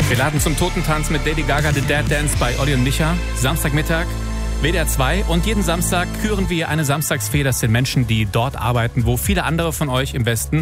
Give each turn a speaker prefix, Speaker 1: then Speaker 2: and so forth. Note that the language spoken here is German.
Speaker 1: Wir laden zum Totentanz mit Lady Gaga The Dead Dance bei Olli und Micha. Samstagmittag, WDR 2. Und jeden Samstag küren wir eine Samstagsfee. Das sind Menschen, die dort arbeiten, wo viele andere von euch im Westen